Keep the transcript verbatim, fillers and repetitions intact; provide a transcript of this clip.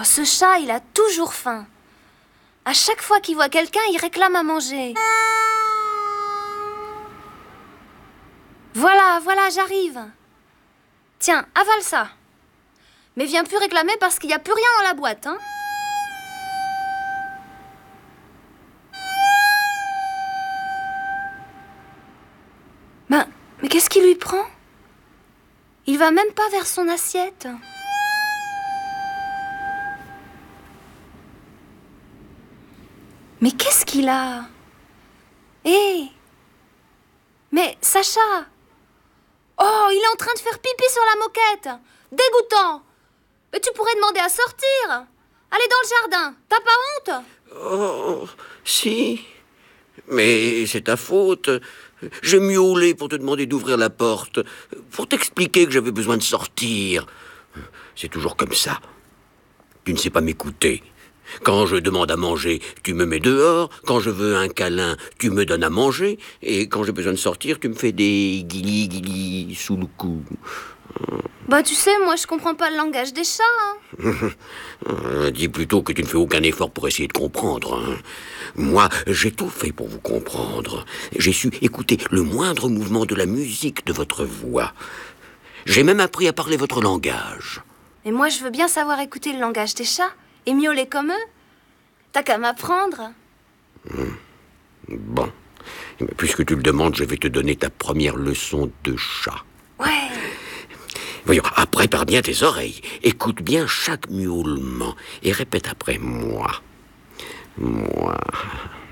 ce chat, il a toujours faim. À chaque fois qu'il voit quelqu'un, il réclame à manger. Voilà, voilà, j'arrive. Tiens, avale ça. Mais viens plus réclamer parce qu'il n'y a plus rien dans la boîte, hein. Ben, mais qu'est-ce qui lui prend? Il va même pas vers son assiette. Mais qu'est-ce qu'il a? Hé! Mais Sacha! Oh, il est en train de faire pipi sur la moquette! Dégoûtant! Mais tu pourrais demander à sortir! Allez dans le jardin! T'as pas honte? Oh, si. Mais c'est ta faute. J'ai miaulé pour te demander d'ouvrir la porte, pour t'expliquer que j'avais besoin de sortir. C'est toujours comme ça. Tu ne sais pas m'écouter. Quand je demande à manger, tu me mets dehors. Quand je veux un câlin, tu me donnes à manger. Et quand j'ai besoin de sortir, tu me fais des guilis-guilis sous le cou. Bah tu sais, moi je comprends pas le langage des chats, hein. euh, Dis plutôt que tu ne fais aucun effort pour essayer de comprendre, hein. Moi, j'ai tout fait pour vous comprendre. J'ai su écouter le moindre mouvement de la musique de votre voix. J'ai même appris à parler votre langage. Et moi je veux bien savoir écouter le langage des chats et miauler comme eux. T'as qu'à m'apprendre. Mmh. Bon. Puisque tu le demandes, je vais te donner ta première leçon de chat. Ouais. Voyons, après, prépare bien tes oreilles. Écoute bien chaque miaulement et répète après moi. Moi.